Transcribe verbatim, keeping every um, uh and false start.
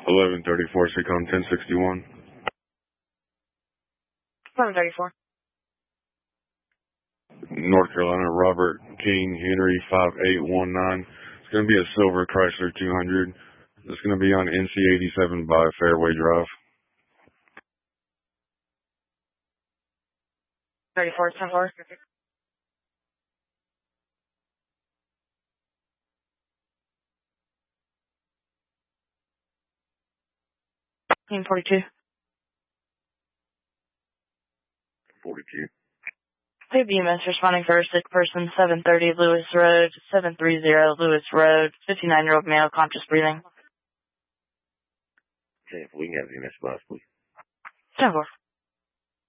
eleven thirty-four, Seacom ten sixty-one. eleven thirty-four. North Carolina, Robert King, Henry five eight one nine. It's going to be a silver Chrysler two hundred. It's going to be on N C eighty-seven by Fairway Drive. thirty-four, ten four. Team forty-two. forty-two. P B M S responding for a sick person, seven thirty Lewis Road, seven thirty Lewis Road, fifty-nine-year-old male, conscious breathing. Okay, if we can have the next bus, please. ten four.